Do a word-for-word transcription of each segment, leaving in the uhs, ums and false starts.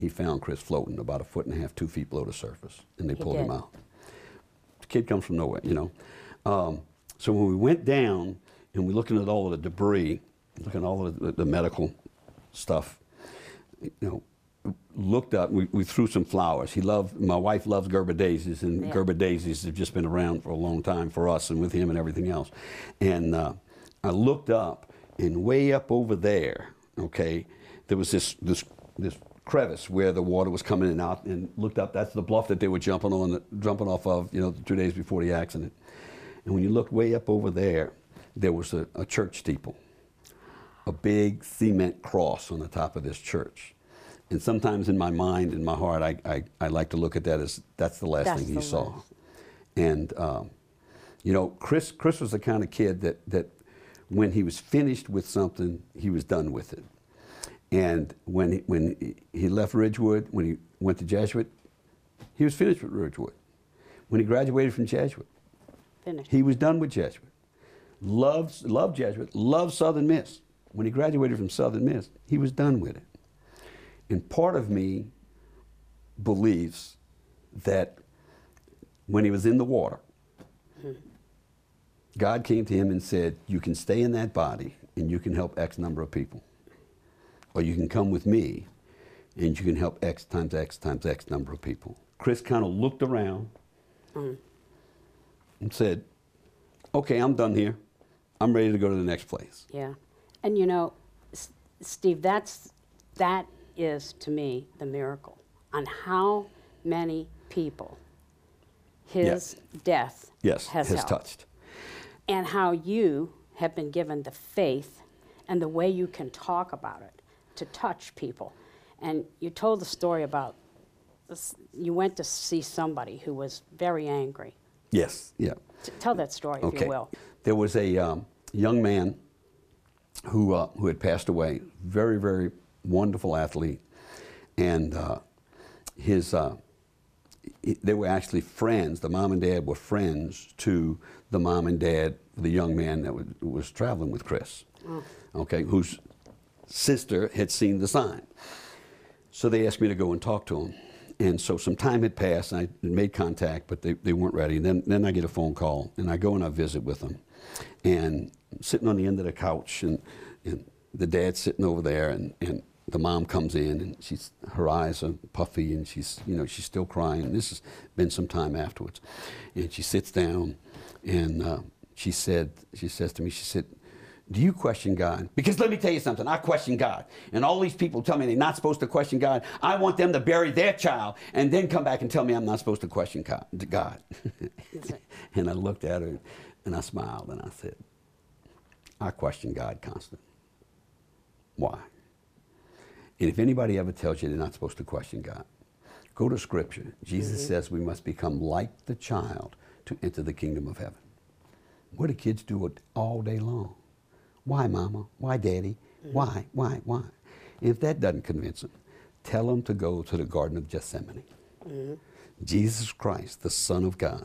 he found Chris floating about a foot and a half, two feet below the surface, and they He pulled did. him out. The kid comes from nowhere, you know. Um, so when we went down and we're looking at all of the debris, looking at all of the, the medical stuff, you know, looked up, we, we threw some flowers. He loved, my wife loves Gerber daisies, and Yeah. Gerber daisies have just been around for a long time for us and with him and everything else. And uh, I looked up, and way up over there, okay, there was this, this, this crevice where the water was coming in and out, and looked up, that's the bluff that they were jumping on, jumping off of, you know, two days before the accident. And when you looked way up over there, there was a, a church steeple, a big cement cross on the top of this church. And sometimes in my mind, in my heart, I, I, I like to look at that as that's the last That's thing he the saw. last. And, um, you know, Chris, Chris was the kind of kid that, that when he was finished with something, he was done with it. And when he, when he left Ridgewood, when he went to Jesuit, he was finished with Ridgewood. When he graduated from Jesuit, Finished. he was done with Jesuit. Loved, loved Jesuit, loved Southern Miss. When he graduated from Southern Miss, he was done with it. And part of me believes that when he was in the water, Mm-hmm. God came to him and said, you can stay in that body and you can help X number of people. Or you can come with me and you can help X times X times X number of people. Chris kind of looked around Mm. and said, okay, I'm done here. I'm ready to go to the next place. Yeah. And you know, S- Steve, that's, that is to me the miracle on how many people his death Yes, has, has helped. touched. And how you have been given the faith and the way you can talk about it to touch people. And you told the story about this, you went to see somebody who was very angry. Yes, yeah. T- tell that story, if Okay. you will. There was a um, young man who, uh, who had passed away, very, very wonderful athlete. And uh, his, uh, i- they were actually friends. The mom and dad were friends to the mom and dad, the young man that was, was traveling with Chris, Oh. okay, whose sister had seen the sign. So they asked me to go and talk to him. And so some time had passed, and I made contact, but they, they weren't ready. And then, then I get a phone call, and I go and I visit with them. And sitting on the end of the couch, and, and the dad's sitting over there, and, and the mom comes in, and she's, her eyes are puffy, and she's, you know, she's still crying. And this has been some time afterwards. And she sits down, and uh, she said, she says to me, she said, do you question God? Because let me tell you something, I question God. And all these people tell me they're not supposed to question God. I want them to bury their child and then come back and tell me I'm not supposed to question God. And I looked at her and I smiled and I said, I question God constantly. Why? And if anybody ever tells you they're not supposed to question God, go to Scripture. Jesus mm-hmm. says we must become like the child to enter the kingdom of heaven. What do kids do it all day long? Why, Mama? Why, Daddy? Mm-hmm. Why, why, why? If that doesn't convince them, tell them to go to the Garden of Gethsemane. Mm-hmm. Jesus Christ, the Son of God,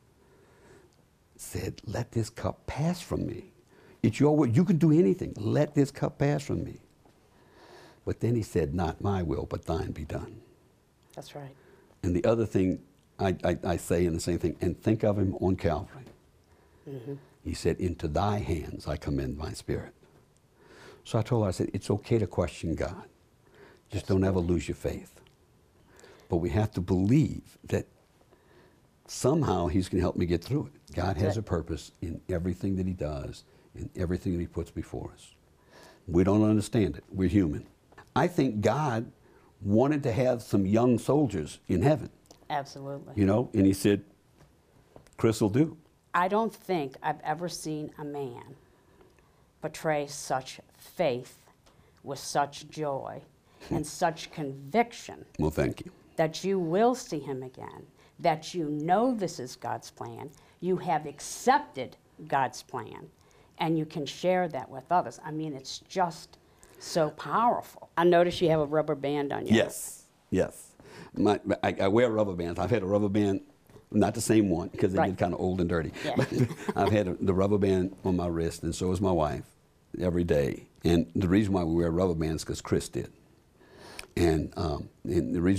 said, let this cup pass from me. It's your will. You can do anything. Let this cup pass from me. But then he said, not my will, but thine be done. That's right. And the other thing I, I, I say in the same thing, and think of him on Calvary. Mm-hmm. He said, into thy hands I commend my spirit. So I told her, I said, it's okay to question God. Just don't ever lose your faith. But we have to believe that somehow he's going to help me get through it. God has a purpose in everything that he does, in everything that he puts before us. We don't understand it. We're human. I think God wanted to have some young soldiers in heaven. Absolutely. You know, and he said, Chris will do. I don't think I've ever seen a man portray such faith with such joy and such conviction. Well, thank you. That you will see him again, that you know this is God's plan, you have accepted God's plan, and you can share that with others. I mean, it's just so powerful. I notice you have a rubber band on you. Yes, yes. My, I, I wear rubber bands. I've had a rubber band, not the same one, because they Right. get kind of old and dirty. Yeah. But I've had a, the rubber band on my wrist, and so has my wife, every day. And the reason why we wear rubber bands is because Chris did. And, um, and the reason